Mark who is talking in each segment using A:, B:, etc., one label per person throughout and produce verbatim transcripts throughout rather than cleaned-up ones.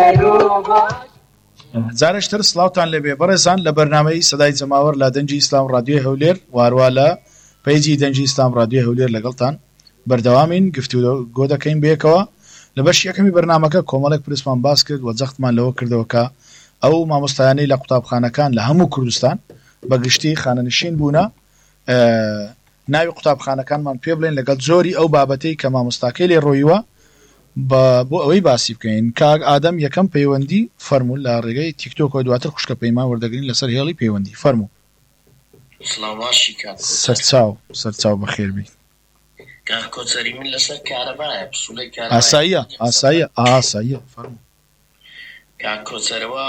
A: جارشتر سلااوتان لەبێ بەڕێزان لە بەرنامەی سەدای جەماوەر لە دەنجی ئیسلام ڕادیۆی هەولێر وارووا لە پەیجی دەنجی ئیسلام ڕادیۆی هەولێر لەگەڵتان بەردەوامین گفتوگۆ دەکەین بێکەوە لە بەشی یەکەمی بەرنامەکە کۆمەڵێک پرسمان باس کرد و جەختمان لەوە کردەوە کە ئەو مامۆستایانەی لە قوتابخانەکان لە هەموو کوردستان بەگشتی خانەنشین بوونە ناوی قوتابخانەکانمان پێ بڵێن لەگەڵ زۆری ئەو بابەتەی کە مامۆستاکەی لێ ڕۆیوە بۆ ئەوەی باسی بکەین کاک ئادەم یەکەم پەیوەندی فەرموو لە ڕێگەی تیکتۆکەوە دواتر خوشکە پەیمان وەردەگرین لەسەر هێڵی پەیوەندی فەرموو. سەرچاو سەرچاو بەخێر بی
B: کۆچەری من لەسەر کارەبایە پسوولەی کارەبایە
A: ئاساییە ئاساییە ئاساییە فەرموو.
B: کاک کۆچەرەوە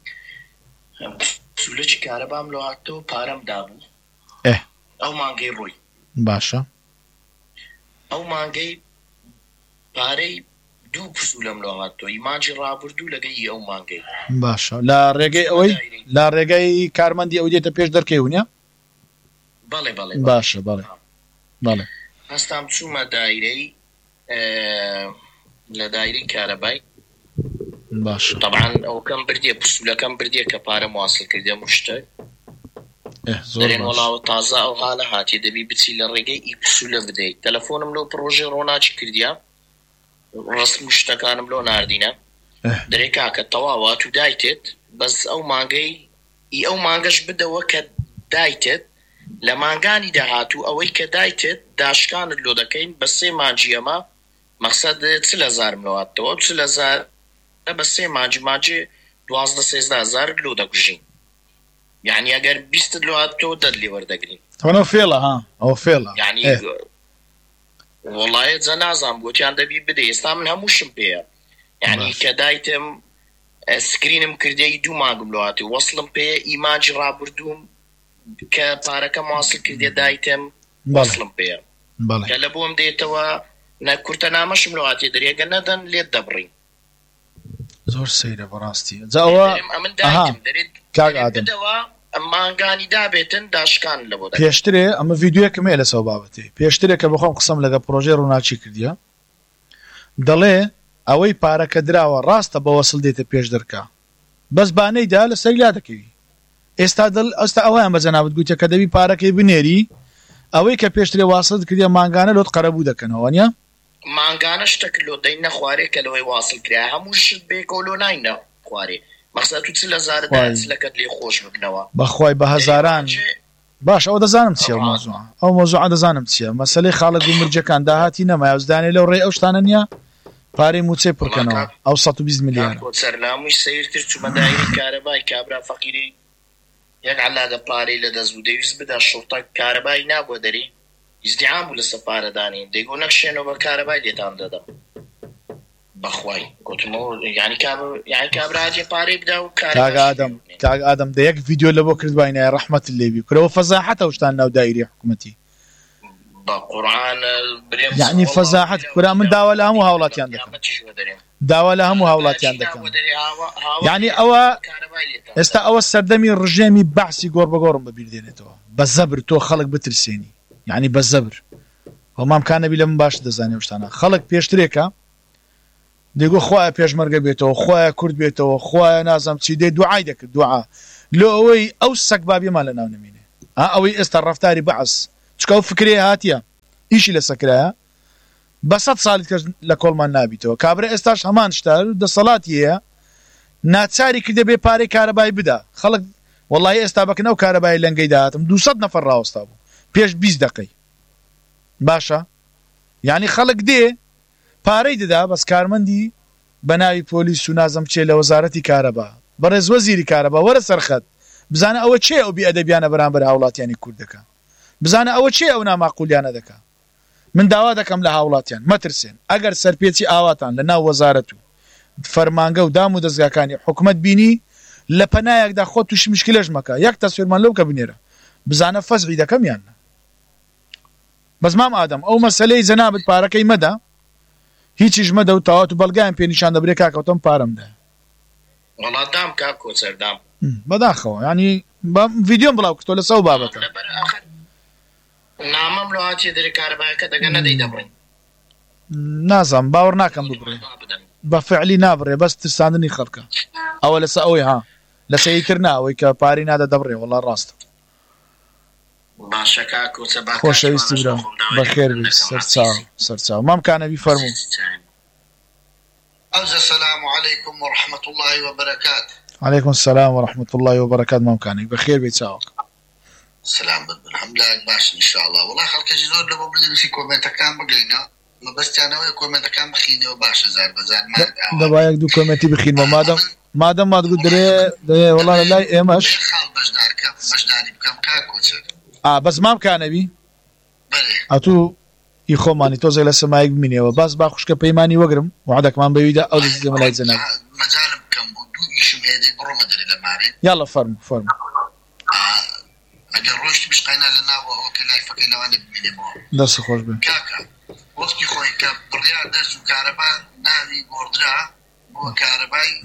B: پسوولەی کارەبام لە هاتەوە پارەم دابوو ئەو مانگەی ڕووی
A: باشە
B: ئەو مانگەی پارەی دوو پسوولەم لە هاتەوە ئیماجی ڕابردوو لەگەی ئەو مانگەی
A: باشە لە ڕێگەی ئەوەی لە ڕێگەی کارمەندی ئەو دێتە پێش دەرکەیونە
B: بەڵێ بەڵێ
A: باشە بەڵێ بەڵێ
B: هەستام چوومە دایرەی لە دایرەی کارەبای
A: باشە
B: طبعاً ئەوکەم بردیە پسوولەکەم بردیە کە پارەم واصل کردە مشتە دەرێن وەڵاوە تازە ئەو حالە هاتی دەبی بچی لە ڕێگەی ئی پسوولە بدەیت تەلەفۆنم لەو پرۆژەی ڕۆناچی کردیا ڕستم شتەکانم لۆ ناردینە دەرێ کاکە تەواوە تو دایتت بەس ئەو مانگەی ئی ئەو مانگەش بدەوە کە دایتت لە مانگانی داهاتوو ئەوەی کە دایتت داشکانت لۆ دەکەین بە سێ مانجی ئەمە مەقسەد چ لە زارم لەواتەوە چ لە زار بە سێ مانجی مانجێ دوازدە سێزدە هەزار لۆ دەکوژین یعنی ئەگەر بیستت لۆ هاتەوە دەت لێ وەردەگرین
A: ئەوە فێڵە ها ئەو فێڵە
B: یعنی وڵایەت زە نازام گوتیان دەبی بدە ئێستا من هەمووشم پێیە یعنی کە دایتم سکرینم کردەی دوو مانگم لۆ هاتی وەسڵم پێ ئیماجی ڕابردووم کە پارەکەم واصل کردێ دایتم وەسڵم پێە کە لە بۆم دێتەوە نە کورتەنامەشم لۆ هاتی دەرێگە نەدەن لێت دەبڕین
A: زۆر سەیرە بەڕاستی جاوە
B: ئەمن دایتم دەرێت
A: کاک ئادەم
B: مانگانی دابێتن داشکان لە بۆ
A: پێشترێ ئەمە ڤیدیۆیەکم هەیە لەسەو بابەتێ پێشترێک کە بخۆم قسەم لەگە پرۆژەی ڕووناچی کردیە دەڵێ ئەوەی پارەکە دراوە ڕاستە بە وەسڵ دێتە پێش دەرکا بەس بانەیدا لە سەری لا دەکەوی ئێستا دڵ ئەستا ئەوەیان بەجەنابەت گوتە کە دەبی پارەکەی بنێری ئەوەی کە پێشترێ واصلت کردیە مانگانە لۆت قەرەبوو دەکەنەوە نیە
B: مانگانە شتێک لۆ دەی نەخوارێ کە لەوەی واصل کرا هەموو شت بێکەوە لۆ ناینە خوارێ مەقسەد تو چ لە زارەدا لەکەت لێ خۆش بکەنەوە
A: بەخوای بە هەزاران باش ئەو دەزانم چیە مۆزوع ئەو مۆزوع دەزانم چییە مەسەلەی خاڵک و مرجەکان داهاتی نەمایە ئەوزدانێ لەو ڕێ ئەو شتانە نییە پارەی موچێ پڕکەنەوە ئەو سەد و بیست میلیۆن
B: سەرنامووی سەیرتر چوومە دایرەی کارەبای کابرا فەقیری یەک عەلادە پارەی لە دەست دەویست بدە شوڕتە کارەبای نابووە دەری ئیزدیعام بوو لە سەپارەدانی دەیگۆ نەکشێنەوە بە کارەبای لێتان دەدەم بەخوای گوتمەوە یعنی یعنی کابراجێ پارەی بدا و
A: کاک ئادەم کاک ئادەم دە یەک ڤیدیۆ لە بۆ کردوینایە ڕەحمەت لێبی کورەوە فەزاحەتە شتان ناو دایری حکوومەتی
B: بە قورعان
A: یعنی فەزاحەت کورا من داوا لە هەموو هاوڵاتیان دەکەم داوا لە هەموو هاوڵاتیان دەکەم یعنی ئەوە ئێستا ئەوە سەردەمی ڕژێمی بەحسی گۆڕ بە گۆڕم بەبیردێنێتەوە بە زەبر تۆ خەڵک بترسێنی یعنی بە زەبر هەمام بی لە من باش دەزانێ شتانە خەڵک پێشترێکە دەیگۆ خوایە پێشمەرگە بێتەوە خوایە کورد بێتەوە خوایە نازام چی دێ دوعای دەکرد دوعا لۆ ئەوەی ئەو سەگ بابیێمان لە ناو نەمینێ ئەوەی ئێستا ڕەفتاری بەعس چکە ئەو فکرێ هاتیە ئیشی لە سەکرایە بە سەد ساڵی کەس لە کۆڵمان نابیتەوە کابرا ئێستاش هەمان شتە دەسەڵاتی هەیە ناچاری کردە بێ پارەی کارەبای بدا خەڵک وەڵڵاهی ئێستا بەکن ئەو کارەبای لەنگەی داهاتم دووسەد نەفەر ڕاوەستا بوو پێش بیست دقەی باشە یعنی خەڵک دێ پارەی دەدا بەس کارمەندی بە ناوی پۆلیس و نازەم چێ لە وەزارەتی کارەبا بەڕێز وەزیری کارەبا وەرە سەرخەت بزانە ئەوە چێ ئەو بیئەدەبیانە بەرامبەر هاوڵاتیانی کوردەکە بزانە ئەوە چێ ئەو ناماقولیانە دەکا من داوا دەکەم لە هاوڵاتیان مەترسێن ئەگەر سەرپێچی ئاواتان لە ناو وەزارەت و فەرمانگە و دام و دەستگاکانی حکومەت بینی لە پەنایەکدا خۆت تووشی مشکلەش مەکە یەک تەسوێرمان لەو کە بنێرە بزانە فەزعی دەکەمیان بەس مام ئادەم ئەو مەسەلەی جەنابەت پارەکەی مەدە هیچیش مەدە و تەواوەت و بەڵگەیان پێ نیشان دەبرێ کاکەوتم پارەمدا
B: وەڵاتام کاک کۆچەردام
A: بەداخەوە ینی ڤیدیۆم بڵاو کردۆ لە سەو بابەتە
B: نامەم لە هاچێ دەری کارەبایەکە دەگە نەدەی دەبڕین
A: نازانم باوەڕ ناکەم ببڕێ بەفعلی نابڕێ بەس ترساندنی خەڵکە ئەوە لەسە ئەوەی ها لە سەیکردنا ئەوەی کە پاری نادە دەبڕێ وەڵا ڕاستە خۆشەویستی برام بەخێر بێت سەرچاو سەرچاو مام کانەبی فەرموو
C: أوزا السلام عليكم ورحمة الله وبركاته.
A: عليكم السلام ورحمة الله وبركاته ممكانك بخير بيتساوك.
C: السلام بدنا الحمد لله باش إن شاء الله والله خلك جزور لما بدنا نسي كومنت كام بقينا ما بس أنا ويا كومنت كام بخيني وباش زار بزار ما
A: دابا ياك دو كومنتي بخين ما دام ما دام ما تقول دري والله لا ايماش
C: خال بجدار كم بجداري بكم كاكو
A: اه بس ما مكانبي
C: بله
A: اتو يخوماني توزي لسمايك بميني وبس باخش كبيماني وقرم وعدك ما بيدا او زي ما لا يزناد
C: مجال كم بدو يشم هذه برو مدري لماري
A: يلا فرم فرم
C: اگر روشت مش قينا لنا وكلا يفكنا وانا بميني بو
A: درس خوش به
C: كاكا وقتي خوي كاب بريا درس كهرباء ناوي بوردرا بو كهرباء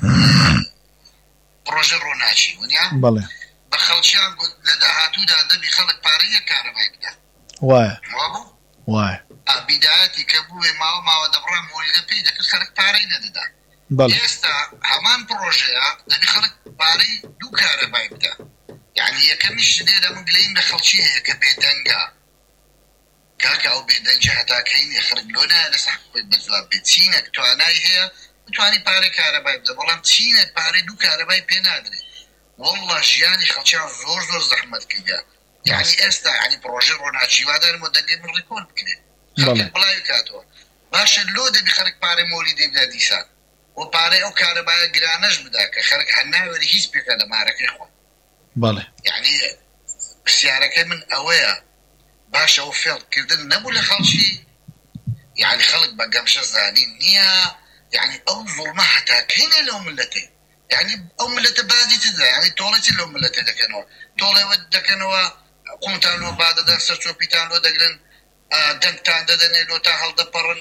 C: بروجي روناشي ونيا
A: بله
C: بخلشان قد لدهاتو دا دبي خلق بارية كهرباء كده
A: واي
C: وابو
A: واي
C: بداياتي كبوي ما ما ودبرا مولد بيدا كل خلق باري نددا
A: بله
C: يستا همان بروجيا دبي خلق باري دو كهرباء بدا يعني هي كمش ديدا من قليم لخلشيه هي كبيدنجا كاكا او بيدنجا حتى كاين يخرج لنا لسحق بالجواب بتسينك تواناي هي تواني باري كهرباء بدا والله تسينك باري دو كهرباء بينادري والله جياني خلشان زور زور زحمت كذا يعني استا يعني بروجي روناتشي وهذا المدقق من ريكون بكده خلق بلاي كاتو باش اللودة بخلق باري مولدي بدا ديسان وباري او كهرباء قرانش بداك خلق حناوي هيس بك هذا معرك اخوان
A: بله
C: يعني السيارة من اويا باش او فيل كردن نبو لخلشي يعني خلق بقى مش زانين نيا يعني او ظلمة حتى كين لو ملتين يعني او ملت بازي تدا يعني تولتي لو ملتين دكنوا تولي ود دكنوا قمتان لو بعد درس شوبيتان لو دقلن دنتان ددني لو تاهل دبرن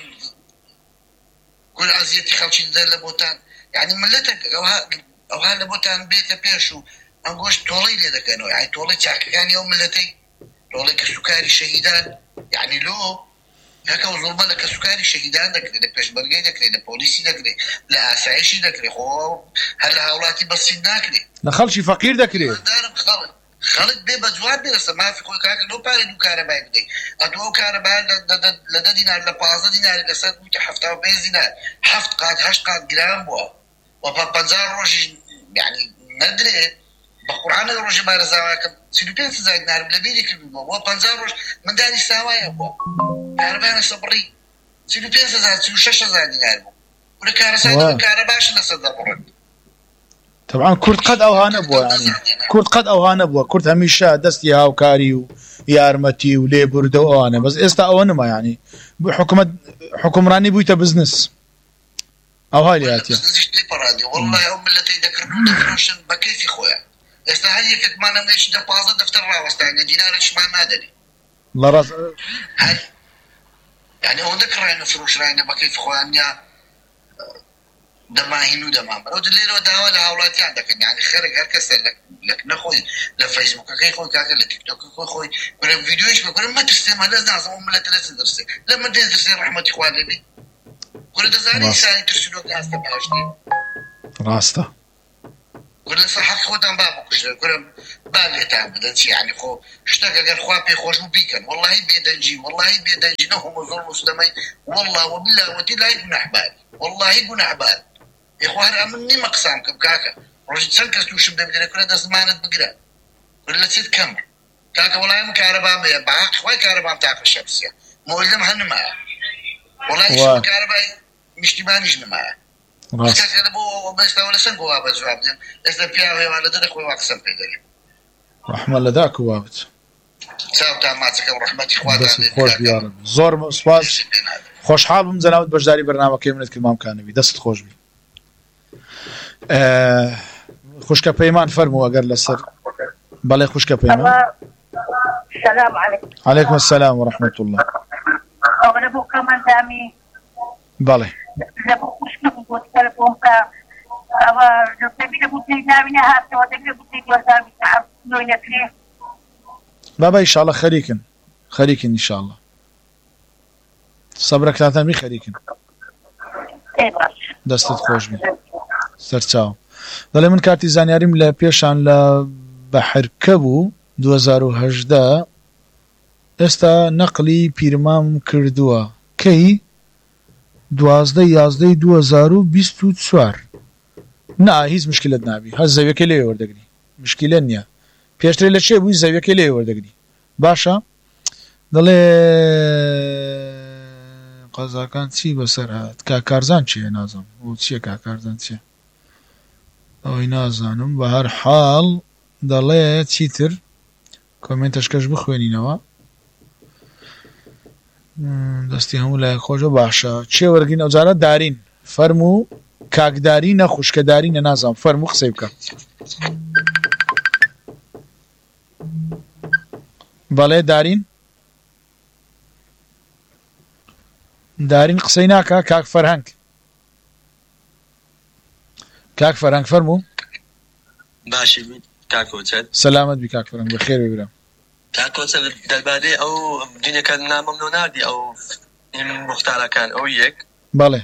C: كل ازيتي خلشي دل لبوتان يعني ملتك او هذا لبوتان بيت بيشو انقوش تولي لي دكنوا يعني تولي تاك كان يوم ملتي تولي كسكري شهيدان يعني لو هكا وظلم لك سكري شهيدان دك لك باش برقي دك لك بوليسي دك لك لا اسعيشي دك لك هو هل هاولاتي بسيناك لي
A: نخلشي فقير دك لي
C: دارم خلق خلق بيبا جواب بيرسا ما في كل كاك لو باري دو كهرباء بدي ادو كهرباء لدا دينار لبازا دينار لسات ممكن حفتا وبين دينار حفت قاد هشت قاد جرام بوا وبنزار روش يعني ندري بقرآن روش بارزاواكم سيدوبين سزايد نار بلبيري كل بوا وبنزار روش من داني ساوايا بوا كهرباء صبري سيدوبين سزايد سيدو شش سزايد دينار بوا ولا كهرباء كهرباءش نصدر برد
A: طبعا كرد قد اوهان ابوه يعني كرد قد اوهان ابوه كرد هميشه دستي هاوكاري ويارمتي ولي برده وانا بس استا اوهن ما يعني حكومه حكمراني بويته بزنس او هاي لياتي
C: والله يوم التي ذكرنا دفروشن بكيف خويا استا هي كد ما نمشي دبازه دفتر راوستانه دينارش ما مادري
A: الله راس
C: هاي يعني هو ذكر انه فروش راينا بكيف خويا دما هينو دما او دليرو داوا لهاولاتي عندك يعني خرج هركس لك لك نخوي لفيسبوك كاي خوي كاك لتيك توك خوي خوي كل فيديوش بكل ما تستمع لازم ام لا ثلاث درس لما تدرس رحمه اخواني بي كل ده زاني ساي ترسلوا ناس تبعشتي
A: راسته
C: كل صح خدام بابك كل بالي تعبد يعني خو اشتاق قال خوابي خوش بيكن والله بيدنجي والله بيدنجي نهم ظلم مسلمي والله وبالله وتلا ابن احبال والله ابن احبال إخوان أمني مقسام كم كاكا رجل سنكس توشم دبلي كل ده زمانة بقرا كل تسيد كم كاكا والله ما كهرباء ما يبعك خوي كهرباء بتاعك الشمسية مولدم هن معه والله إيش كهرباء مش تبانيش معه بس كذا بو بس ولا سنقوا أبى جواب ده بس ده بيا ولا ده خوي واقسم بيدري
A: رحمة الله ذاك وابد
C: ساو تاماتك ورحمة إخوان
A: بس خوش يا رب زور سواز خوش حال بمزناوت بجداري برنامج كيمنت كل ما كان بي دست خوش بي أه خوشكا بيمان فرموا أقر لسر بله خوشكا بيمان
D: السلام عليكم
A: عليكم السلام ورحمة الله
D: أنا بو كمان دامي
A: بله
D: لبو خوشكا بو تلفون كا أو جبتي لبو تيجامي نهار تودي لبو تيجي وزامي تعب نوين كليه
A: بابا إن شاء الله خليكن خليكن إن شاء الله صبرك لا تامي خليكن دەستت خۆش بێ سەرچاو دەڵێ من کاتی زانیاریم لە پێشان لە بەحرکە بوو دوو هەزار و هەژدە ئێستا نەقلی پیرمام کردووە کەی دوازدە یازدەی دوو هەزار و بیست و چوار نا هیچ مشکلت نابی هەر زەویەکەی لێ وەردەگری مشکلە نییە پێشترێ لە چێ بووی زەویەکەی لێ وەردەگری باشە دەڵێ قەزاکان چی بەسەر هات کاکارزان چیە نازم ئەو چییە کاکارزان چیە ئەوەی نازانم بە هەر حاڵ دەڵێ چیتر کۆمنتەشکەش بخوێنینەوە دەستی هەموو لای خۆشە باشە چێ وەرگین ئەوجارە دارین فەرموو کاکداری نەخوشکەداری نەنازام فەرموو قسەی بکە بەڵێ دارین دارین قسەی ناکە کاک فەرهەنگ کاک فەرهەنگ فەرموو
E: باشی کاکۆچەت
A: سەلامەت بی کاک فەرهەنگ بەخێر ببرم
E: کاکۆچەت دەربارەی ئەو دینەکە نامەم ناردی ئەو مختارەکان ئەو یەک
A: بەڵێ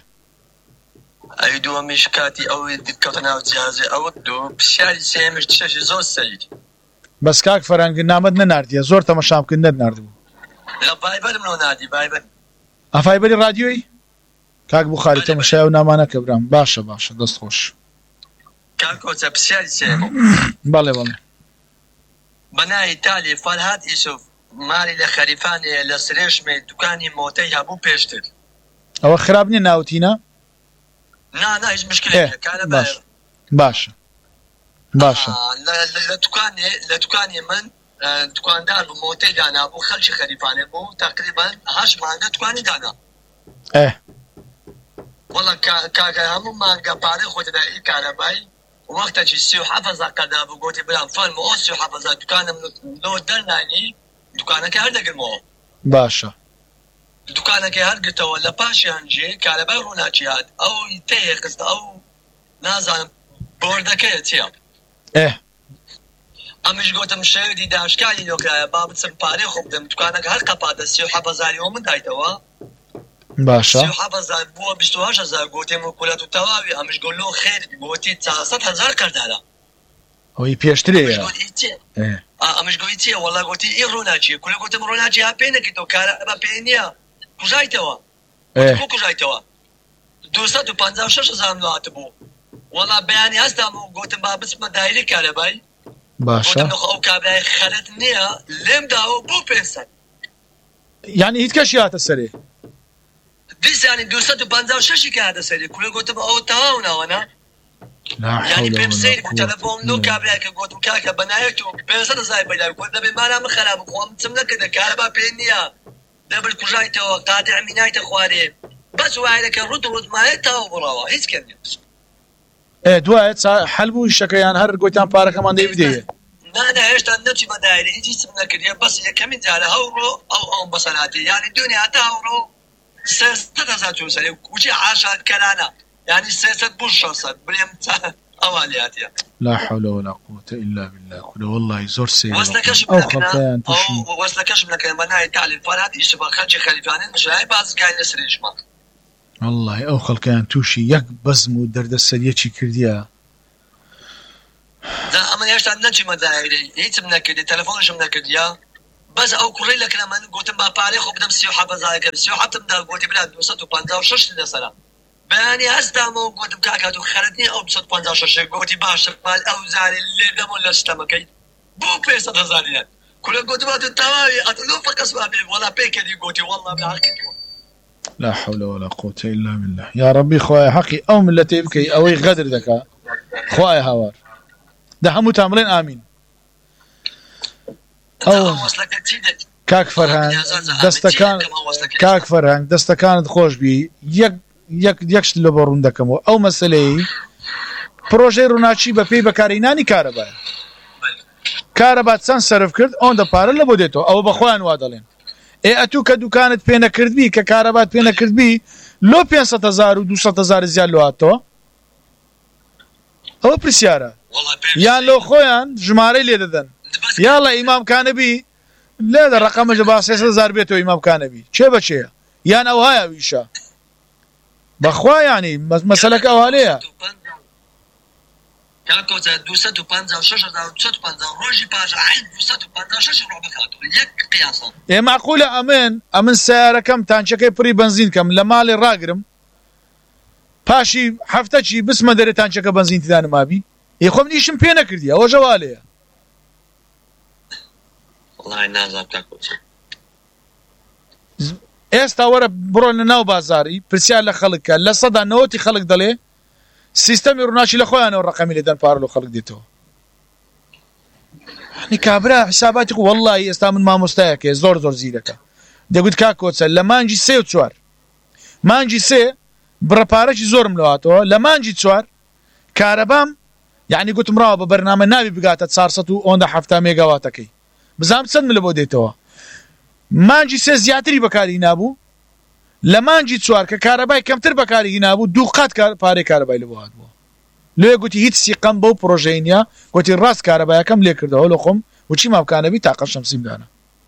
E: ئەی دووەمیش کاتی ئەو کەوتە ناو جیازێ ئەوە دوو پرسیاری سێمیش چەشی زۆر سەید
A: بەس کاک فەرهەنگ نامەت نەناردیە زۆر تەمەشامکردنت ناردبوو
E: لە بایبەرم نۆ ناردی بایبەر
A: ئەفایبەری رادیۆی کاک بوخاری تەمەشای و نامانەکە برام باشە باشە دەست خۆش
E: کاکۆچە پرسیاری سێم
A: بەڵێ بەڵێ
E: بەنای تالی فەرهاد ئیسوف مالی لە خەریفانێ لە سرێشمێ دوکانی مۆتەی هەبوو پێشتر
A: ئەوە خراپ نییە ناوتینە
E: نا نا هیچ مشکلێ
A: باش باشە باشە
E: لە دوکانێ لە دوکانی من دوکاندار بوو مۆتەی دانا بوو خەلکی خەریفانێ بوو تقریبان هەشت مانگە دوکانی دانا
A: ئێ
E: وەڵا کاکە هەموو مانگە پارەی خۆی دەدای کارەبای وەختێکی سی و حەفەت هەزار قەدا بوو گوتی برام فەرموو ئەو سی و حەفەت هەزار دوکانم لۆ دەرنانی دوکانەکە هەر دەگرمەوە
A: باشە
E: دوکانەکە هەر گرتەوە لە پاشیانجێ کارەبای ڕووناچی هات ئەو تەیە قستە ئەو نازانم بۆردەکەیە چیە
A: ئێ
E: ئەمیش گوتم شەوێتی داشکاری لۆکرایە با بچم پارەی خۆ بدەم دوکانەکە هەر قەپاتە سی و حەفەت هەزاریەوە من دایتەوە
A: باشە
E: سی و حەفەت هەزار بووە بیست و هەشت هەزار گوتێم و کولەت و تەواوی ئەمیش گۆ لۆ خێر گوتی چاسەد هەزار کەردارە
A: ئەوەی پێشترەیە
E: ئەمیش گوتی چییە وەڵا گوتی ئی ڕووناچیە کولە گوتم ڕووناچی ها پێ نەکەیتەوە کارەبا پێ نییە کوژایتەوە خۆ کوژایتەوە دووسەد و پەنجا و شەش هەزار هات بوو وەڵا بەیانی هەستام و گوتم با بچمە دایرەی کارەبای
A: باشە
E: ئەو کابرای خەرت نییە لێم داوە بۆ پێنجسەد
A: یعنی هیچ کەشی هاتە سەرێ
E: دیسانی دووسەد و پەنجا و شەشی کە هاتە سەرێ کولە گوتم ئەو تەواو ناوەنا یعنی پێم سەیر بوو تەلەفۆن لۆ کابرایکە گوتم کاکە بەنایەت و پێنجسەد هەزار بەلای گوت دەبێ مانامە خەراب بخۆم چم نەکردە کارەبا پێ نییە دەبر کوژایتەوە قادع مینایتە خوارێ بەس وایەکە ڕوت و ڕوتمایە تاو بڕەوە هیچ کرد
A: ئێ دوایە حەل بوو شەکەیان هەر گوتیان پارەکەمان دەی بدەیە
E: نانا هێشتا نەچی بەدایرە هیچی چم نەکردیە بەس یەکەمین جارە هەوڕۆ ئەو ئەو بەسەلاتی یعنی دنیا تا هەوڕۆ سێسەد هەزار چوو سەرێ کوچی عاشات کەرانە یعنی سێسەد بوو شەسەد برێم ئەوانیاتیە
A: لا حول ولا قوة إلا بالله كله والله زور سيء
E: أو خلقان تشي وصلكش من كلام بناء تعليل فرات إيش بخرج خليفانين مش هاي بعض قاعد نسريش ما
A: والله أو خلقان توشي يك بزمو درد السرية شي كرديا
E: لا أما ياشت عندنا شيء مدايري هيت من كده تلفونش من كده بس أو كوري لك لما قلت ما باري خو بدم سيو حافظ على كده سيو حتى بدل قلت بلاد دوسات وبانزا وشش لسنا بياني هستامو قلت بكاكاتو خردني أو بصوت بانزا وشش قلت باش مال أوزاري اللي دمو لستمكي بو بيسة هزاريات كل قلت ما تتواوي أتلو فقس ما بي ولا بيك دي قلت والله بالحق
A: لا حول ولا قوة إلا بالله يا ربي خوايا حقي أو من التي يبكي أو يغدر ذكاء خوايا هوار ده همو تامرين آمين أو كاك فرهان دستكان كاك فرهان دستكان خوش بي يك يك يكش لبرون دكمو أو مسألة بروجي روناچي بپی بکارینانی کاربا کاربا چەند سرف کرد ئەوەندە پارە لە بۆ دێتەوە ئەوە بەخۆیان وا دەڵێن ئێ ئەتوو کە دوکانت پێ نەکردبی کە کارەبات پێ نەکردبی لۆ پێنج هەزار و دووسەد هەزار زیاد لۆ هاتەوە ئەوە پرسیارە یان لۆ خۆیان ژمارەی لێ دەدەن یاڵە ئیمام کانەبی لێدە ڕقەمەش بە سێسەد هەزار بێتەوە ئیمام کانەبی چێ بەچێە یان ئەو هایە ویشە بەخوا ینی مەسەلەکە ئەوە لێیە
E: کاکۆچە دووسەد و پەنجا و شەش هەزار و دووسەد و پەنجا ڕۆژی پاش عین دووسەد و پەنجا و شەش ڕۆ بکاتەوە یەک قیاسە.
A: ئێ ماقولە ئەمن ئەمن سیارەکەم تانچەکەی پڕی بەنزین کەم لە ماڵی ڕاگرم پاشی هەفتەچی بسمە دەرێ تانچەکە بەنزین تدا نمابی ێ خۆم نیشم پێ نەکردی ئەوە ژەوا لێیە.
E: وەڵای نازانم کاکۆچە.
A: ئێستا وەرە بڕۆ لە ناو بازاری پرسیار لە خەڵکە لە سەدا نەوەتی خەڵک دەڵێ سیستەمی ڕووناچی لە خۆیانەوە ڕقەمی لێدەن پارە و خەڵک دێتەوە. نی کابرا حساباتی وەڵڵی ئێستا من مامۆستایەکێ زۆر زۆر زیرەکە دەگوت کاکۆچە لە مانجی سێ و چوار مانجی سێ بڕەپارەکی زۆرم لەواتەوە لە مانجی چوار کارەبام یعنی گوتم ڕاوە بە بەرنامە ناوی بگاتە چارسەد و ئەوەندە هەفتا مێگاواتەکەی بزانم چەند من لە بۆ دێتەوە. مانجی سێ زیاتری بەکاری نابوو لە مانجی چوار کە کارەبای کەمتر بەکاری نابوو دوو قات پارەی کارەبای لە بۆ هاتبووە. لێ گوتی هیچ سیقەم بەو پرۆژەی نییە گوتی ڕاست کارەبایەکەم لێ کردەوە لە خۆم وچی ماوکانەبی تاقە شەمسیمدانە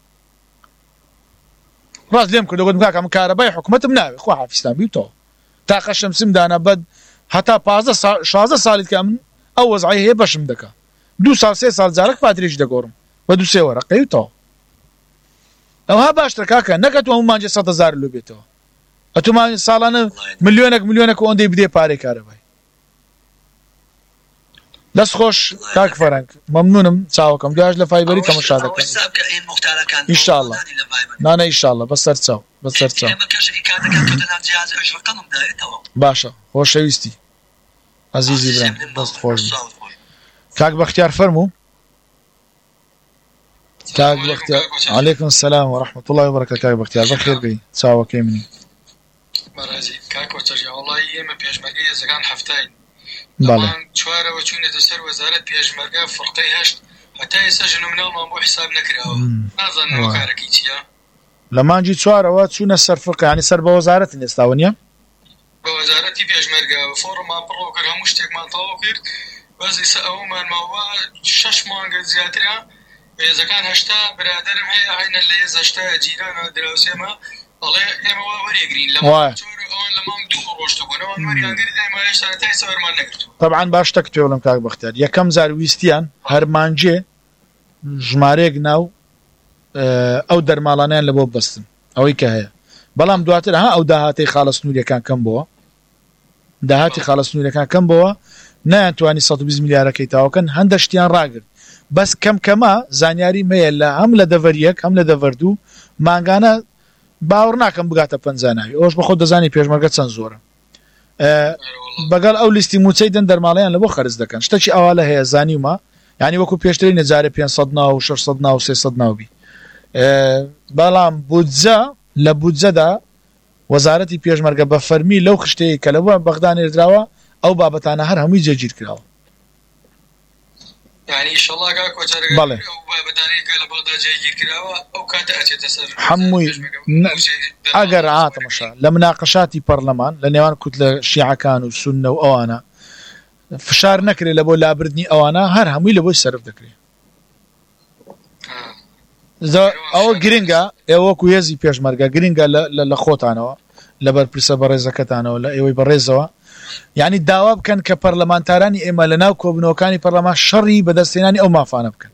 A: ڕاست لێم کردە گوتم کاکە من کارەبای حکوومەتم ناوێ خوا حافیزتان بیتەوە تاقە شەمسیمدانە بەد هەتا شازدە ساڵیت کە من ئەو وەزعی هەیە بەشم دەکا دوو ساڵ سێ ساڵ جارێک پاتریش دەگۆڕم بە دوو سێ وەرەقەیتەوە. ئەوها باشتر کاکە نەکەتەوە هەموو مانجێ سەد هەزار لۆ بێتەوە ئەتومان ساڵانە ملیۆنێک ملیۆنێک ئەوەندەی بدێ پارەی کارەبای. دەست خۆش کاک فەرەنگ مەمنونم چاوەکەم دوایش لە فایبەری تەماشا دەکەم ئینشاءالله نانە ئینشاءالله بەسەر چاو بەسەر چاو باشە خۆشەویستی عەزیزی برام دەست خۆش کاک بەختیار فەرموو. کاک بەختیار عەلەیکم سەلام وەرەحمەتوڵڵی وبەرەکەتوو کاک بەختیار بەخێر بێی چاوەکەی منی
F: بەڕێزی کاکۆچەر وەڵڵی ئێمە پێشمەرگەی هێزەکان هەفتاین چوارەوە چوونێتە سەر وەزارەت پێشمەرگە فڕقەی هەشت هەتا ئێستا ژن و مناڵمان بۆ حساب نەکراوە نازانم کارێکی چییە.
A: لە مانجی چوارەوە چوونە سەر فڕقە ینی سەر بە وەزارەتن ئێستاوە نییە
F: بە وەزارەتی پێشمەرگە فۆڕمان پڕۆ کرد هەموو شتێکمان تەواو کرد بەس ئێستا ئەومان ماوە شەش مانگە زیاترە هێزەکان هەشتا برادەرم هەیە هەینە لە هێز هەشتا جیرانە دراوسێمە ئەڵێ ئێمە وا وەرێگرین لە
A: طبعا باش تەک توێڵم کاک بەختیار یەکەم زار ویستیان هەرمانجێ ژمارەیەک ناو ئەو دەرماڵانیان لە بۆ بەستن ئەوەی کە هەیە بەڵام دواتر ها ئەو داهاتی خاڵە سنووریەکان کەم بووە داهاتی خاڵە سنووریەکان کەم بووە نایانتوانی سەد و بیست میلیارەکەی تاوەکەن هەندە شتیان ڕاگرت بەس کەم کەمە زانیاری مەیە لە هەم لە دەڤەریەک هەم لە دەڤەردوو مانگانە باوەڕ ناکەم بگاتە پەنجاناوی ئەوش بەخۆ دەزانی پێشمەرگە چەند زۆرە بەگەڵ ئەو لیستی موچەی دەن دەرماڵیان لە بۆ خەرج دەکەن شتێکی ئەوا لە هەیە زانیومە یعنی وەکو پێشتری نەجارە پێنجسەد ناو و شەشسەد ناو و سێسەد ناوبی بەڵام بودجە لە بودجەدا وەزارەتی پێشمەرگە بە فەرمی لەو خشتەیە کە لەبووە بەغدا نێردراوە ئەو بابەتانە هەر هەمووی جێگیر کراوە.
F: بەڵێ
A: هەمووی ئەگەر هاتەمەشا لە مناقەشاتی پەرلەمان لە نێوان کوت لە شیعەکان و سوننە و ئەوانە فشار نەکرێت لە بۆ لابردنی ئەوانە هەر هەمووی لە بۆی سەرف دەکرێت. ئەوە گرنگە ئێوەکو هێزی پێشمەرگە گرنگە لە خۆتانەوە لەبەر پرسە بەڕێزەکەتانەوە لە ئێوەی بەڕێزەوە یعنی داوا بکەن کە پەرلەمانتارانی ئێمە لە ناو کۆبنەوەکانی پەرلەمان شەڕی بەدەستێنانی ئەو مافانە بکەن.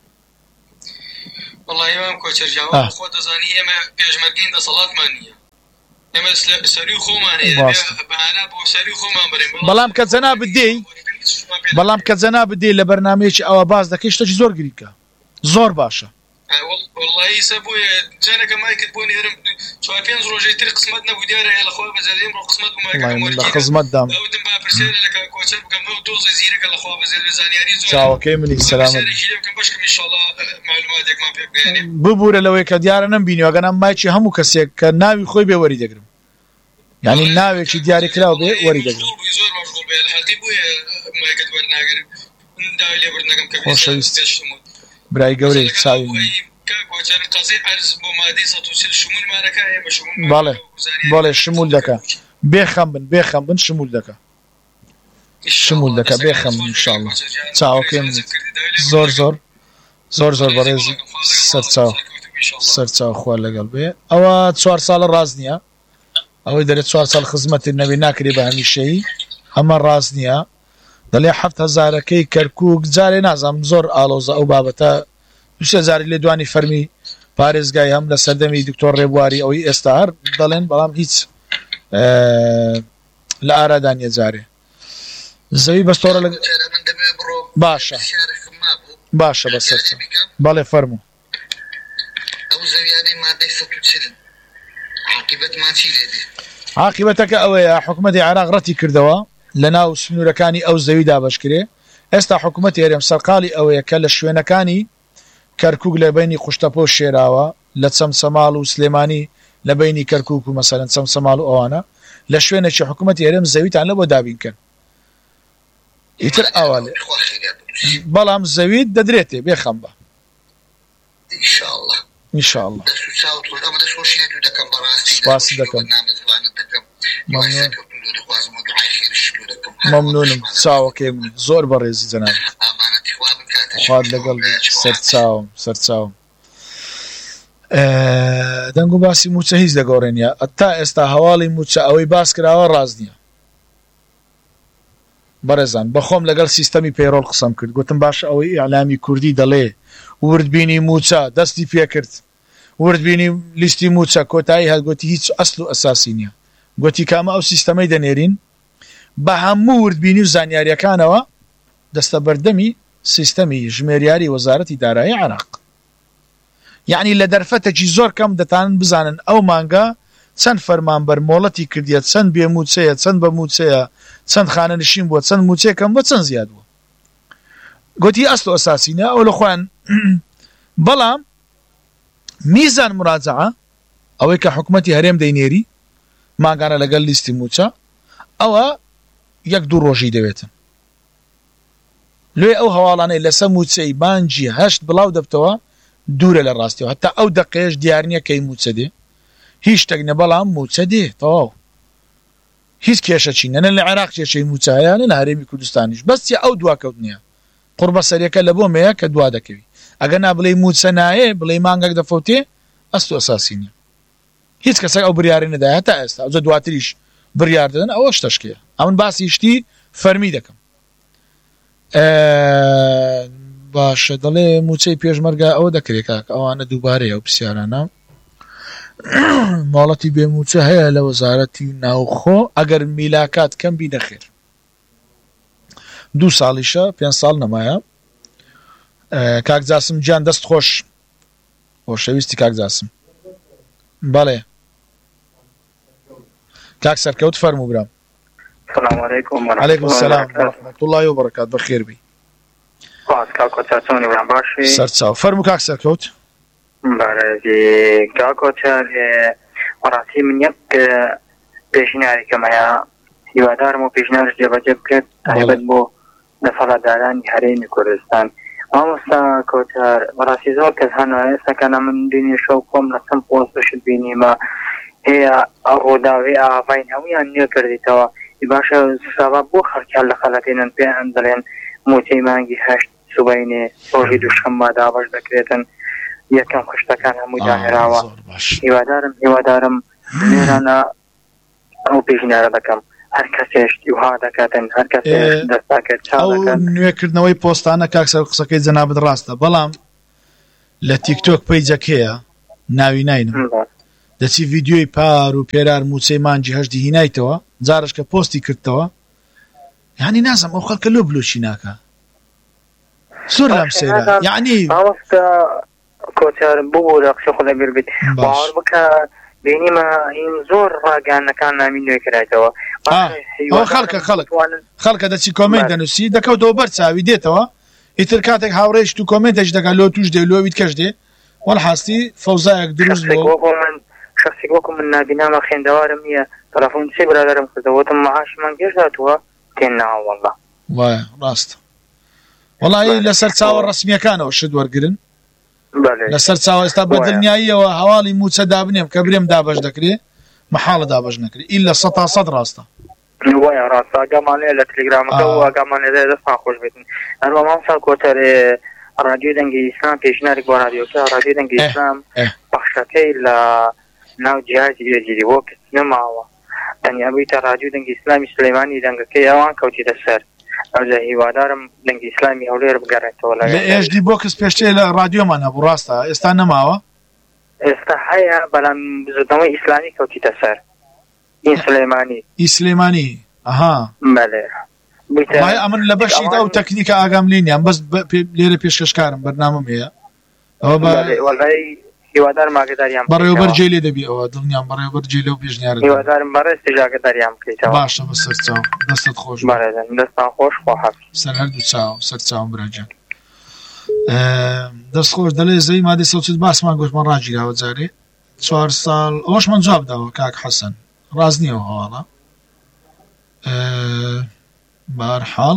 F: وەڵڵی ئێمەم کۆچەرجاوە خۆ دەزانی ئێمە پێشمەرگەی دەسەڵاتمان نییە ئێمە سەری خۆمان هەیە بەهانە بۆ سەری خۆمان بڕێن
A: بەڵام کە جەنا بدەی بەڵام کە جەنا بدەی لە بەرنامەیەکی ئەوە باز دەکەی شتێکی زۆر گرنگە زۆر باشە.
F: والله سە بۆیە جارێکە مایکت بۆ نێرم چوار پێنج ڕۆژەی تر قسمەت نەبوو دیارە هەیە لەخوا بەجێلێم ڕۆ قسمەت
A: لە خزمەتدام چاوەکەی منی سەلامەت ببوورە لەوەی کە دیارە نەمبینی ئەگەنم مایکی هەموو کەسێک کە ناوی خۆی بێ وەری دەگرم یعنی ناوێکی دیاری کراوە بێ وەری دەگرم. خۆشەویست برای گەورەی چاوی باڵێ باڵێ شمول دەکە بێخەم بن بێخەم بن شمول دەکە شمول دەکە بێخەم بن ئینشاءالله چاوەکەم زۆر زۆر زۆر زۆر بەڕێزی سەرچاو سەرچاو خوا لەگەڵ بێ ئەوە چوار ساڵە ڕاست نییە ئەوەی دەرێت چوار ساڵ خزمەتی نەبی ناکرێ بە هەمیشەیی ئەمە ڕاست نییە دەڵێ حەفت هەزارەکەی کەرکووک جارێ نازانم زۆر ئالۆزە ئەو بابەتە دوسێ جاری لێ دوانی فەرمی پارێزگای هەم لە سەردەمی دکتۆر ڕێبواری ئەوەی ئێستا هەر دەڵێن بەڵام هیچ لە ئارادانیە جارێ زەوی بەستۆرە لە باشە باشە بەسەر بەڵێ فەرموو عاقبەتەکە ئەوەیە حکومەتی عێراق ڕەتی کردەوە لە ناو سنوورەکانی ئەو زەوی دابەشکرێ ئێستا حکومەتی هەرێم سەرقاڵی ئەوەیە کە لە شوێنەکانی کەرکووک لە بینی خوشتەپۆ شێراوە لە چەمسەماڵ و سلێمانی لە بینی کەرکووک و مەسەرەن چەمسەماڵ و ئەوانە لە شوێنێکی حکومەتی هەرێم زەویتان لە بۆ دابینکەن ئیتر ئاوالێ بەڵام زەویت دەدرێتێ بێخەم بە ئینشاءالله سپاسی دەکەم مەمنونم چاوەکەی منی زۆر بەڕێزی جەناب خوارد لەگەڵ سەرچاوم سەرچاوم دەنگ و باسی موچە هیچ دەگەڕێنە تا ئێستا هەواڵی موچە ئەوەی باس کراوە ڕاز نییە بەڕێزان بەخۆم لەگەڵ سیستەمی پەیڕۆڵ قسەم کرد گوتم باشە ئەوەی ئیعلامی کوردی دەڵێ وردبینی موچە دەستی پێ کرد وردبینی لیستی موچە کۆتایی هەلگوتی هیچ ئەسڵ و ئەساسی نییە گوتی کامە ئەو سیستەمەی دەنێرین بە هەموو وردبینی و زانیاریەکانەوە دەستە بەردەمی سیستەمی ژمێریاری وەزارەتی دارایی عێراق یعنی لە دەرفەتێکی زۆر کەم دەتانن بزانن ئەو مانگە چەند فەرمانبەر مۆڵەتی کردیە چەند بێ موچەیە چەند بە موچەیە چەند خانە نشین بووە چەند موچەیەکەم بە چەند زیاد بووە گوتی ئەسڵ و ئەساسینە ئەو لە خۆیان بەڵام میزان مراجعە ئەوەی کە حکومەتی هەرێم دەینێری ماگانە لەگەڵ لیستی موچە ئەوە یەک دوو ڕۆژی دەوێتن لێ ئەو هەواڵانەی لەسەر موچەی بانجی هەشت بڵاو دەبتەوە دوورە لە ڕاستیەوە هەتا ئەو دەقەیەش دیار نییە کەی موچە دێ هیچ شتێک نە بەڵام موچە دێ تەواو هیچ کێشەچی نە لە عێراق کێشەی موچە هەیە نە لە هەرێمی کوردستانیش بەستی ئەو دواکەوتنیە قوربە سەریەکە لە بۆ مەیە کە دوا دەکەوی ئەگەر نا بڵێ موچە نایە بڵێ مانگێک دەفەوتێ ئەست و ئەساسی نییە هیچ کەسێک ئەو بڕیاری نەدای هەتا ئێستا ئەوجە دواتریش بڕیار دەدەن ئەوە شتەشکەیە ئەمن باسی شتی فەرمی دەکەم باشە دەڵێ موچەی پێشمەرگە ئەوە دەکرێت کاک ئەوانە دووبارەیە و پرسیارانە ماڵەتی بێموچە هەیە لە وەزارەتی ناوخۆ ئەگەر میلاکات کەم بی نەخێر دوو ساڵیشە پێنج ساڵ نەمایە کاک جاسم گیان دەست خۆش خۆشەویستی کاک جاسم بەڵێ کاک سەرکەوت فەرموو برام
G: السلام عليكم
A: وعليكم السلام ورحمة الله وبركاته بخير بي
G: باز كاكو تاتوني برام باشي
A: سرتساو فرمو كاك سركوت
G: بارزي كاكو تار مراتي من يك بيشناري كما يا يوادار مو بيشناري جبا جب كت هيبت بو دفلا داراني هريني كردستان مامستا كوتار مراتي زور كزهانا اسا كان من ديني شوكم لسم پوست بشد بيني ما هي أغوداوي آفاين هميان نيو كردي توا باشە سبب بۆ خەڵکیان لە خەڵەتێنن پێیان دەڵێن موچەی مانگی هەشت سوبەینێ ڕۆژی دووشەممە دابەش دەکرێتن یەکەم خشتەکان هەمووی داهێراوە هیوادارم هیوادارم لێرانە ئەو پێشنیارە دەکەم هەر کەسێش وها دەکاتن هەر کەسێش دەستاکرد
A: ئەو نوێکردنەوەی پۆستانە کاکسەر قسەکەی جەنابەت ڕاستە بەڵام لە تیکتۆک پەیجەک هەیە ناوی ناینم دەچی ڤیددیۆی پار و پێرار موچەی مانجی هەشتی هینایتەوە جارش کە پۆستی کردەوە یعنی نازم ئەو خەڵکە لۆ بلۆشی ناکە زۆر لەم سەیرە یعنی
G: کۆچار بوو لە قسە خۆدا بیر بێت باوەڕ بکە بینیمە هین زۆر ڕاگەانەکان نامی نوێ کراوەتەوە
A: ئەوە خەڵکە خەڵک خەڵکە دەچی کۆمنت دەنووسی دەکەوتەوە بەر چاوی دێتەوە ئیتر کاتێک هاوڕێش تو کۆمنتێک دەکات لۆ توش دێ لۆویت کەش دێ وەڵحاستی فەوزایەک دروست بوو
G: شخصی وەکو من نابینامە خوێندەوارم نییە تەلەفۆن چی برادەرم کردەوەتم مەعاشمان گەشت هاتووە تێن ناوە وەڵڵا
A: وایە ڕاستە وەڵی لەسەر چاوە ڕسمیەکانەوە شت وەرگرن لەسەر چاوە ئێستا بە دڵنیاییەوە هەواڵی موچە دابنێم کە برێم دابەش دەکرێ مەحاڵە دابەش نەکرێ ئیلا سەد تا سەد ڕاستە
G: وایە ڕاستە ئاگامانەیە لە تەلێگرامەکە و ئاگامانێدا دەستان خۆش بێتن هەروە مامسا کۆتەر ڕادیۆ دەنگی ئیسلام پێشنیارێک بۆ ڕادیۆکە ڕادیۆ دەنگی ئیسلام بەخشەکەی لە ناو جیهازی وێجیری بۆ کەس نەماوە تەنیا بوویتە ڕادیو دەنگی ئیسلامی سلەیمانی دەنگەکەی ئەوان کەوتیتە سەر ئەوجا هیوادارم دەنگی ئیسلامی هەولێر بگەڕێتەوە
A: لە ئێچ دی بۆکس پێشتر لە ڕادیۆمان هەبوو ڕاستە ئێستا نەماوە
G: ئێستا هەیە بەڵام زودەوەی ئیسلامی کەوتیتە سەر این سلەیمانی
A: ئی سلەیمانی ئەها
G: بەڵێ
A: وای ئەمن لە بەشیدا و تەکنیکە ئاگام لێ نییە بەس لێرە پێشکەشکارم بەرنامەم هەیە ئەوە
G: وەڵای هیوادارم ئاگاداریان
A: بەڕێوەبەر جێ لێ دەبی ئەوە دڵنیام بەڕێوەبەر جێ لەو پێشنیارە
G: هیوادارم بەڕێستی ئاگاداریان بکەیتەوە
A: باشە بە سەر چاو دەستت خۆش
G: بەڕێزم دەستان خۆش خواحەفیز
A: سەر هەردوو چاو سەر چاوم براجان دەست خۆش دەڵێ زەوی مادەی سەوچت باسمان گۆشمان ڕاگیراوە جارێ چوار ساڵ ئەوەشمان جواب داوە کاک حەسەن ڕاست نییەوە هەواڵە بەهەرحاڵ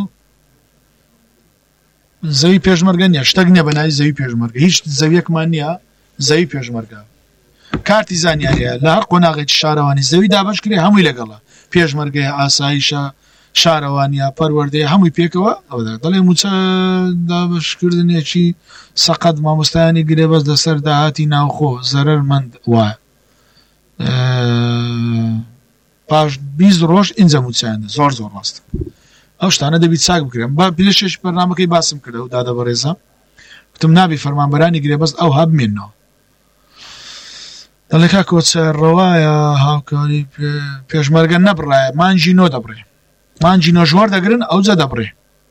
A: زەوی پێشمەرگە نییە شتێک نییە بەناوی زەوی پێشمەرگە هیچ زەویەکمان نییە زەوی پێشمەرگە کارتی زانیاریە لە هەر قۆناغێکی شارەوانی زەوی دابشکرێ هەمووی لەگەڵە پێشمەرگەیە ئاسایشە شارەوانیە پەروەردەیە هەمووی پێکەوە ئەودا دەڵێ موچە دابشکردنێکی سەقەت مامۆستایانی گرێبەس لەسەر داهاتی ناوخۆ زەرەرمەند وایە پاش بیست ڕۆژ ئینجە موچیانە زۆر زۆر ڕاستە ئەو شتانە دەبیت چاک بکرێن با پێشش بەرنامەکەی باسم کردە و دادە بەڕێزە وتم نابی فەرمانبەرانی گرێبەس ئەو هەبمێنەوە دەڵێ کا کۆچە ڕەوایە هاوکاری پێشمەرگە نەبڕایە مانجی نۆ دەبڕێ مانجی نۆژوار دەگرن ئەوجە دەبڕێ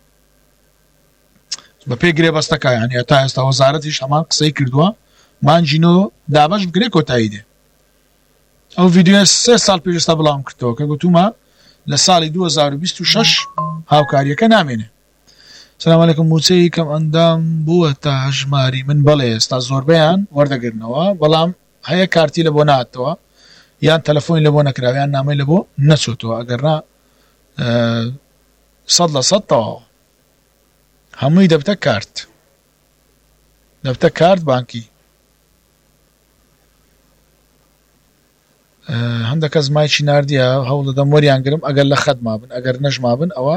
A: بە پێی گرێبەستەکە یعنی تا ئێستا وەزارەتیش هەمان قسەی کردووە مانجی نۆ دابش بگرێ کۆتایی دێ ئەو ڤیدیۆ سێ ساڵ پێشستا بڵاوم کردەوە کە گوتومە لە ساڵی دوو هەزار و بیست و شەش هاوکاریەکە نامێنێ سلام علیکم موچەی کەم ئەندام بووە تا هەژماری من بەڵێ ئێستا زۆربەیان وەردەگرنەوە بەڵام هەیە کارتی لە بۆ ناتەوە یان تەلەفۆنی لە بۆ نەکراوە یان نامەی لە بۆ نەچۆتەوە ئەگەرنا سەد لە سەد تەواوە هەمووی دەبتە کارت دەبتە کارت بانکی هەندێک کەس مایکی ناردیە هەوڵ دەدەم وەریان گرم ئەگەر لە خەت مابن ئەگەر نەش مابن ئەوە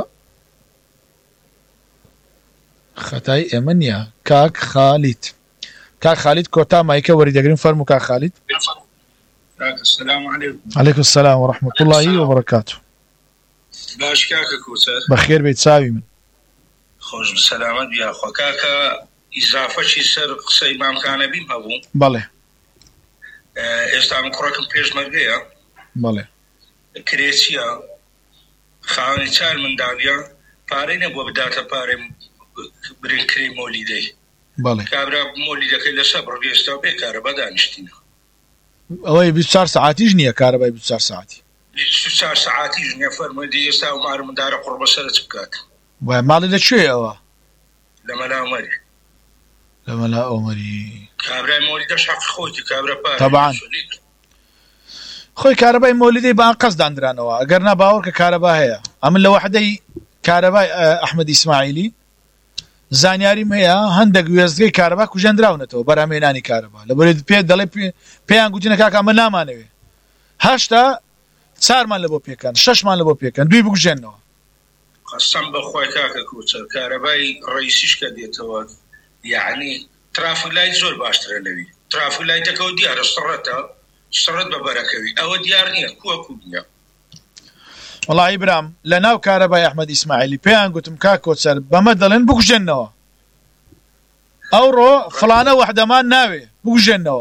A: خەتای ئێمە نییە کاک خالیت کاک خالیت کۆتا مایکە وەری دەگرین فەرموو کاک خالیت
H: السلام عليكم.
A: عليكم السلام ورحمة الله وبركاته.
H: باش كاكا كوتر.
A: بخير بيت ساوي من.
H: خوش بسلامة بيا خو كاكا إضافة شي سر قصة إمام كان بيم هبو.
A: بله.
H: استعمل كراكم بيش مرقيا.
A: بله.
H: كريسيا خاني تار من داليا بارين أبو بداتا بارين برين كريم موليدي.
A: بله.
H: كابرا موليدي كي لسبر بيستا بيكار بدانشتينا.
A: ئەوەی بیست و چوار ساعتیش نییە کارەبای بیست و چوار ساعتی
H: بیست و چوار ساعتیش نییە فەرمووی ئێستا و مارمەدارە قوڕ بەسەرت بکات
A: وای ماڵی لەکوێ ئەوە
H: لە مەلا عومەری
A: لە مەلا عومەری
H: کابرای مۆلیدەش حەقی خۆیتی کابرا پارە
A: تەبعاً خۆی کارەبای مۆلیدەی بە ئەنقەس دانرانەوە ئەگەر نا باوەڕ کە کارەبا هەیە ئەمن لە وەحدەی کارەبای ئەحمەد ئیسماعیلی زانیاریم هەیە هەندێک وێستگەی کارەبا کوژەندراونەتەوە بەرامێنانی کارەبا لەبەرێت پێ دەڵێ پێیان گوتینە کاکە ئەمە نامانەوێ هەشتا چارمان لە بۆ پێکەن شەشمان لە بۆ پێکەن دوی بکوژێنەوە
H: قەسەم بەخوای کاکە کوچەر کارەبای ڕئیسیش کە دێتەوە یعنی ترافیک لایت زۆر باشترە لەوی ترافیک لایتەکەەوە دیارە سڕەتە سڕەت بە بەرەکەوی ئەوە دیار نییە کووە کوو نییە
A: وەڵی برام لە ناو کارەبای ئەحمەد ئیسماعیلی پێیان گوتم کا کۆچەر بەمە دەڵێن بکوژێنەوە ئەوڕۆ فڵانە وەحدەمان ناوێ بکوژێنەوە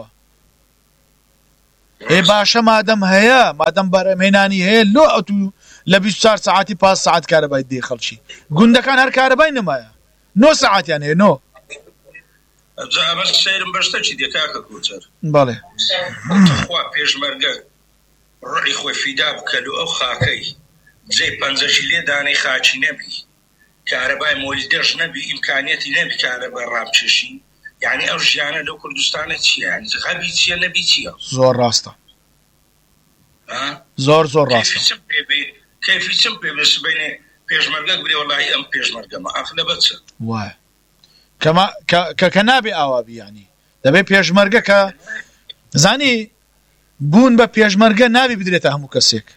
A: ئێ باشە مادەم هەیە مادەم بەرەمهێنانی هەیە لۆ ئەتوو لە بیست و چوار ساعتی پاس ساعت کارەبای دێ خەڵکی گوندەکان هەر کارەبای نمایە نۆ ساعتیان هەیە نۆ
H: ئەمە سەیرم بەشتەکی دێ کاکە کۆچەر
A: بەڵێ
H: خوا پێشمەرگە ڕوحی خۆی فیدا بکەلو ئەو خاکەی جێ پەنجەشی لێ دانەی خاچی نەبی کارەبای مۆلیدەش نەبی ئیمکانیەتی نەبی کارەبا ڕابچێشی یعنی ئەو ژیانە لەو کوردستانە چییە یعنی غەبی چییە نەبی چییە
A: زۆر ڕاستە زۆر زۆر ڕاستە
H: کەیفی چم پێ بێسبینێ پێشمەرگە گورێ وەڵاهی ئەم پێشمەرگەمە ئەخ لە بەچە
A: وایە کە کە نابێ ئاوابی یانی دەبێ پێشمەرگە کە زانی بوون بە پێشمەرگە نابی بدرێتە هەموو کەسێک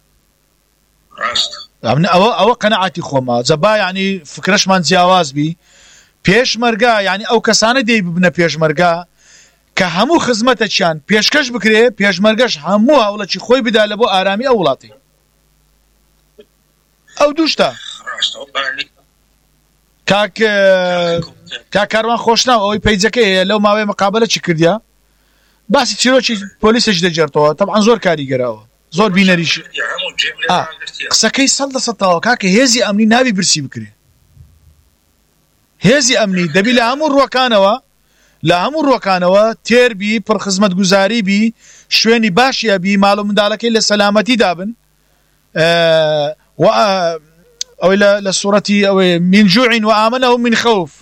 A: ئەوە ئەوە قەنەعەتی خۆمە جەبا یعنی فکرەشمان جیاواز بی پێشمەرگە یعنی ئەو کەسانە دەی ببنە پێشمەرگە کە هەموو خزمەتە چیان پێشکەش بکرێ پێشمەرگەش هەموو هەوڵەکی خۆی بدا لە بۆ ئارامی ئەو وڵاتی ئەو دووشتا کاک کاکاروان خۆشناو ئەوەی پەیجەکە هەیە لەو ماوەی مقابلە چی کردیا باسی چیرۆکی پۆلیسش دەجێڕتەوە تەبعاً زۆر کاریگەراوە زۆر بینەریش قسەکەی سەد لە سەدەوە کاکە هێزی ئەمنی ناوی برسی بکرێ هێزی ئەمنی دەبی لە هەموو ڕووەکانەوە لە هەموو ڕووەکانەوە تێربی پڕخزمەت گوزاری بی شوێنی باشیە بی ماڵ و منداڵەکەی لە سەلامەتی دابن ئەوەی لە سوورەتی ئەوەی من جوع وآمنه من خوف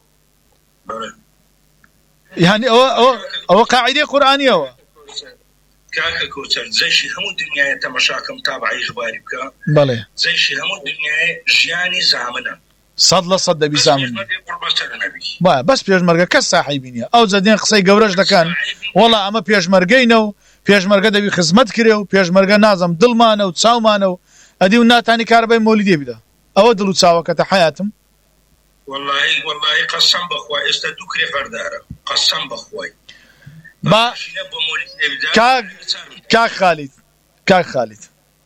A: يعني أو أو أو قاعدة قرآنية أو
H: كاكا كوتر زي شي همو الدنيا تمشاكم متابعة إجباري بكا
A: بله
H: زي شي همو الدنيا جياني زامنا
A: صد لصد دبي زامن با بس بيجمرجا كصاحبينيا أو زادين قصي جورج لكان والله أما بيجمرجينو بيجمرجا دبي خدمت كريو بيجمرجا نازم ظلمانه وتساومانه أدي ونا تاني كاربي مولدي بدا أو دلو تساوى كتحياتهم
H: والله والله قسم بخواي استدوكري فردارة قسم بخواي
A: با كاك كاك خالد كاك خالد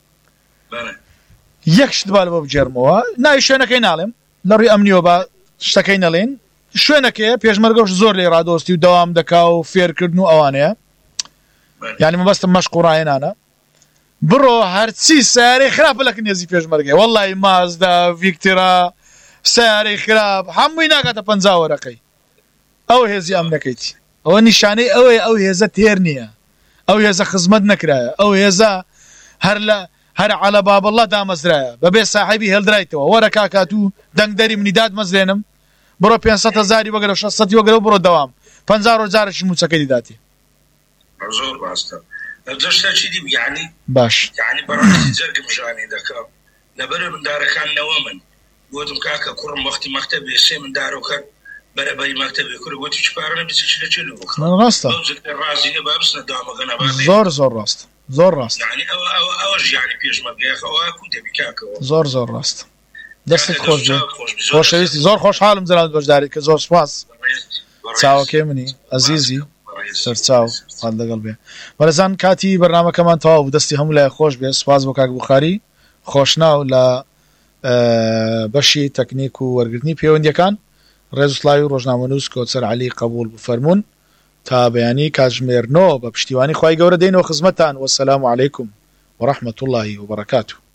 A: يكش دبال باب جرموا ناي شوينك ينعلم لري أمنيو با شتكين لين شوينك بيجمرجوش زور لي رادوستي ودوام دكاو فير كردنو أوانيا يعني ما بس مشكورين أنا برو هرتسي ساري خراب لك نيزي بيجمرجي والله مازدا فيكتورا ساري خراب هموی ناکاتە پەنجا وەرەقەی ئەو هێزی ئەمنەکەیتی ئەوە نیشانەی ئەوەیە ئەو هێزە تێر نییە ئەو هێزە خزمەت نەکرایە ئەو هێزە هەر لە هەر عەلە بابەڵڵا دامەزرایە بەبێ ساحیبی هێڵدرایتەوە وەرە کاکات و دەنگدەری منی دادمەزرێنم بڕۆ پێنج هەزاری وەگەرە شەش سەدی وەگەرە بڕۆ دەوام پەنجا ڕۆژارێکی موچەکەی دیداتی
H: زۆر باشتە دەشتا چی دی یعنی
A: باش
H: یعنی بەڕاستی جەرگم ژانی دەکەم لەبەرە مندارەکانەوە من گوتم کاکە کوڕم وەختی مەکتەبێ سێ مندارۆ کرد بەرەبەری مەکتەبێ کوڕ گوتی چ پارە نەبی چ لە چێلو
A: ڕاستە
H: ڕازی نە با بچنە دامەگەنە
A: زۆر زۆر ڕاست زۆر ڕاست
H: یعنی ئەوەش یعنی پێشمەرگەیەخەوە کو دەبی کاکەوە
A: زۆر زۆر ڕاست دەستت خۆش بێ خۆشەویستی زۆر خۆشحاڵم جەناب بەشداری کە زۆر سوپاس چاوەکەی منی ئەزیزی سەرچاو خاڵ لەگەڵ بێ بەرەزان کاتی بەرنامەکەمان تەواو بوو دەستی هەموو لای خۆش بێ سوپاس بۆ کاک بوخاری خۆشناو لە بەشی تەکنیک و وەرگرتنی پەیوەندیەکان ڕێزوسڵاوی ڕۆژنامەنووس کۆچەر عەلی قبول بفەرموون تا بەیانی کاتژمێر نۆ بە پشتیوانی خوای گەورە دێنەوە خزمەتتان وەسەلام عەلەیکوم وەڕەحمەتوڵڵاهی وبەرەکاتوه